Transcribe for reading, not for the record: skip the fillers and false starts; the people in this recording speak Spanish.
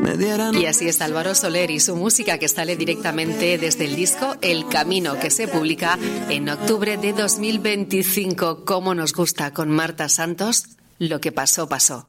me dieran... Y así es Álvaro Soler y su música, que sale directamente desde el disco El Camino, que se publica en octubre de 2025. Cómo nos gusta con Marta Santos, Lo que pasó, pasó.